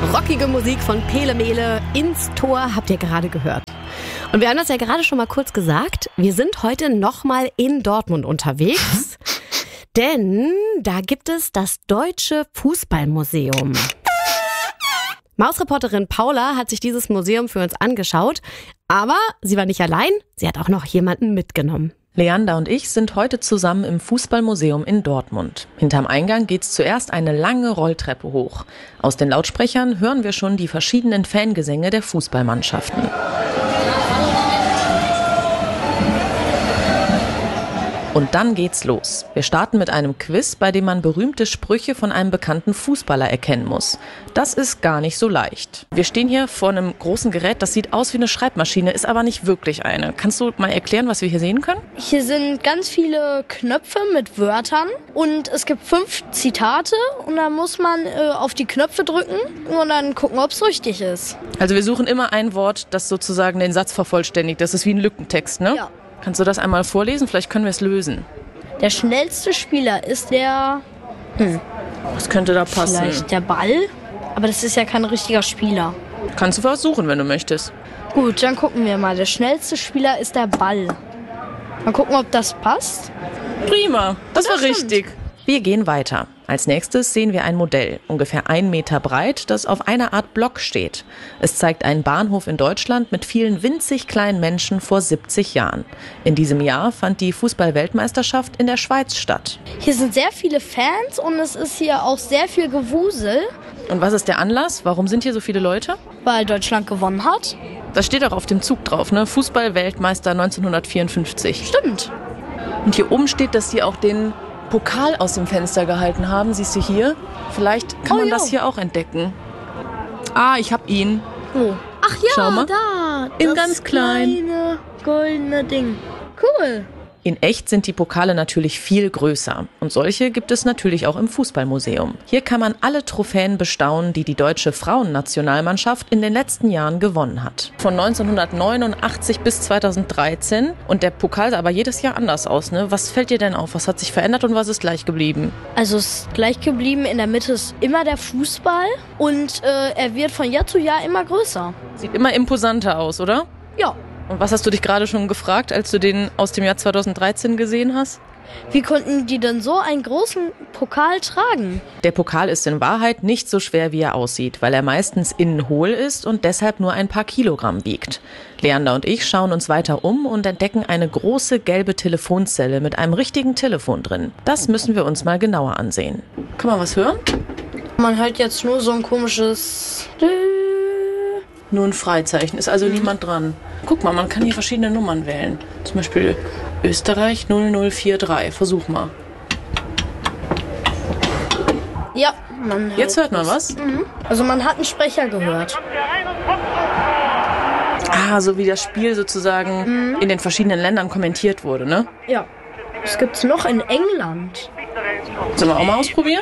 Rockige Musik von Pele Mele ins Tor habt ihr gerade gehört. Und wir haben das ja gerade schon mal kurz gesagt. Wir sind heute nochmal in Dortmund unterwegs. Denn da gibt es das Deutsche Fußballmuseum. Mausreporterin Paula hat sich dieses Museum für uns angeschaut. Aber sie war nicht allein, sie hat auch noch jemanden mitgenommen. Leander und ich sind heute zusammen im Fußballmuseum in Dortmund. Hinterm Eingang geht's zuerst eine lange Rolltreppe hoch. Aus den Lautsprechern hören wir schon die verschiedenen Fangesänge der Fußballmannschaften. Und dann geht's los. Wir starten mit einem Quiz, bei dem man berühmte Sprüche von einem bekannten Fußballer erkennen muss. Das ist gar nicht so leicht. Wir stehen hier vor einem großen Gerät, das sieht aus wie eine Schreibmaschine, ist aber nicht wirklich eine. Kannst du mal erklären, was wir hier sehen können? Hier sind ganz viele Knöpfe mit Wörtern und es gibt 5 Zitate und da muss man auf die Knöpfe drücken und dann gucken, ob es richtig ist. Also wir suchen immer ein Wort, das sozusagen den Satz vervollständigt. Das ist wie ein Lückentext, ne? Ja. Kannst du das einmal vorlesen? Vielleicht können wir es lösen. Der schnellste Spieler ist der... Was könnte da passen? Vielleicht der Ball? Aber das ist ja kein richtiger Spieler. Kannst du versuchen, wenn du möchtest. Gut, dann gucken wir mal. Der schnellste Spieler ist der Ball. Mal gucken, ob das passt. Prima, das war stimmt. richtig. Wir gehen weiter. Als nächstes sehen wir ein Modell, ungefähr 1 Meter breit, das auf einer Art Block steht. Es zeigt einen Bahnhof in Deutschland mit vielen winzig kleinen Menschen vor 70 Jahren. In diesem Jahr fand die Fußball-Weltmeisterschaft in der Schweiz statt. Hier sind sehr viele Fans und es ist hier auch sehr viel Gewusel, Und was ist der Anlass? Warum sind hier so viele Leute? weil Deutschland gewonnen hat. Das steht auch auf dem Zug drauf, ne? Fußball-Weltmeister 1954. Stimmt. Und hier oben steht, dass sie auch den Pokal aus dem Fenster gehalten haben. Siehst du hier? Vielleicht kann man ja. das hier auch entdecken. Ah, ich hab ihn. Oh. Ach ja, Schau mal. da. In das ganz klein. kleine goldene Ding. Cool. In echt sind die Pokale natürlich viel größer. Und solche gibt es natürlich auch im Fußballmuseum. Hier kann man alle Trophäen bestaunen, die die deutsche Frauennationalmannschaft in den letzten Jahren gewonnen hat. Von 1989 bis 2013. Und der Pokal sah aber jedes Jahr anders aus, ne? Was fällt dir denn auf? Was hat sich verändert und was ist gleich geblieben? Also es ist gleich geblieben, in der Mitte ist immer der Fußball und er wird von Jahr zu Jahr immer größer. Sieht immer imposanter aus, oder? Ja. Und was hast du dich gerade schon gefragt, als du den aus dem Jahr 2013 gesehen hast? Wie konnten die denn so einen großen Pokal tragen? Der Pokal ist in Wahrheit nicht so schwer, wie er aussieht, weil er meistens innen hohl ist und deshalb nur ein paar Kilogramm wiegt. Leander und ich schauen uns weiter um und entdecken eine große gelbe Telefonzelle mit einem richtigen Telefon drin. Das müssen wir uns mal genauer ansehen. Kann man was hören? Man hört jetzt nur so ein komisches... Nur ein Freizeichen, ist also niemand dran. Guck mal, man kann hier verschiedene Nummern wählen. Zum Beispiel Österreich 0043. Versuch mal. Ja, man hört Jetzt hört man was? Also man hat einen Sprecher gehört. Ah, so wie das Spiel sozusagen in den verschiedenen Ländern kommentiert wurde, ne? Ja. Das gibt's noch in England. Sollen wir auch mal ausprobieren?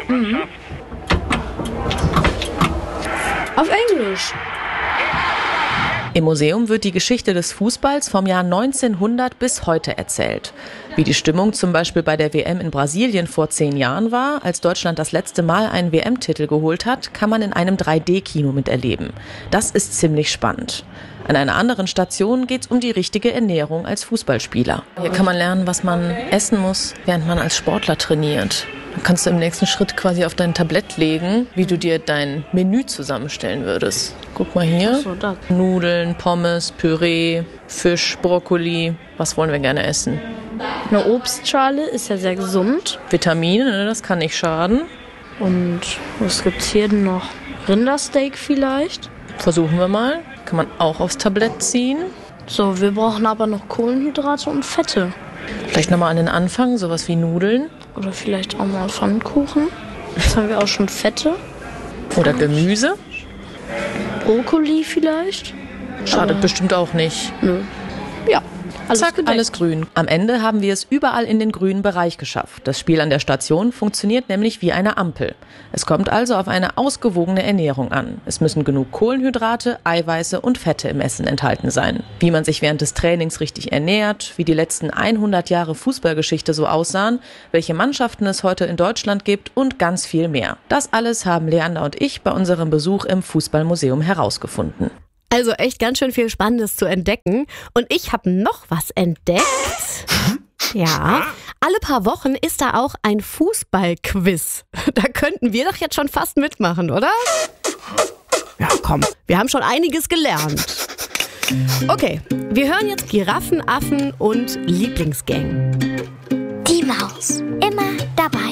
Auf Englisch. Im Museum wird die Geschichte des Fußballs vom Jahr 1900 bis heute erzählt. Wie die Stimmung zum Beispiel bei der WM in Brasilien vor 10 Jahren war, als Deutschland das letzte Mal einen WM-Titel geholt hat, kann man in einem 3D-Kino miterleben. Das ist ziemlich spannend. An einer anderen Station geht es um die richtige Ernährung als Fußballspieler. Hier kann man lernen, was man essen muss, während man als Sportler trainiert. Dann kannst du im nächsten Schritt quasi auf dein Tablett legen, wie du dir dein Menü zusammenstellen würdest. Guck mal hier. Ach so, das. Nudeln, Pommes, Püree, Fisch, Brokkoli. Was wollen wir gerne essen? Eine Obstschale ist ja sehr gesund. Vitamine, ne, das kann nicht schaden. Und was gibt's hier denn noch? Rindersteak vielleicht? Versuchen wir mal. Kann man auch aufs Tablett ziehen. So, wir brauchen aber noch Kohlenhydrate und Fette. Vielleicht nochmal an den Anfang, sowas wie Nudeln. Oder vielleicht auch mal Pfannkuchen. Jetzt haben wir auch schon Fette. Oder Gemüse. Brokkoli vielleicht. Schadet bestimmt auch nicht. Nö. Ja, Zack, alles grün. Am Ende haben wir es überall in den grünen Bereich geschafft. Das Spiel an der Station funktioniert nämlich wie eine Ampel. Es kommt also auf eine ausgewogene Ernährung an. Es müssen genug Kohlenhydrate, Eiweiße und Fette im Essen enthalten sein. Wie man sich während des Trainings richtig ernährt, wie die letzten 100 Jahre Fußballgeschichte so aussahen, welche Mannschaften es heute in Deutschland gibt und ganz viel mehr. Das alles haben Leander und ich bei unserem Besuch im Fußballmuseum herausgefunden. Also echt ganz schön viel Spannendes zu entdecken. Und ich habe noch was entdeckt. Ja, alle paar Wochen ist da auch ein Fußballquiz. Da könnten wir doch jetzt schon fast mitmachen, oder? Ja, komm, wir haben schon einiges gelernt. Okay, wir hören jetzt Giraffen, Affen und Lieblingsgang. Die Maus, immer dabei.